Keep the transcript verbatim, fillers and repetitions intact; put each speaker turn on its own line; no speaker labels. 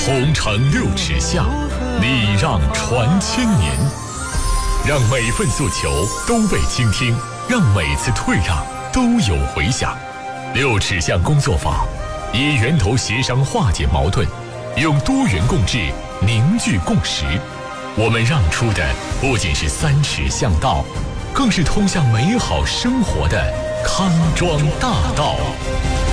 红尘六尺下，礼让传千年。让每份诉求都被倾听，让每次退让都有回响。六尺巷工作坊以源头协商化解矛盾，用多元共治凝聚共识。我们让出的不仅是三尺巷道，更是通向美好生活的康庄大道。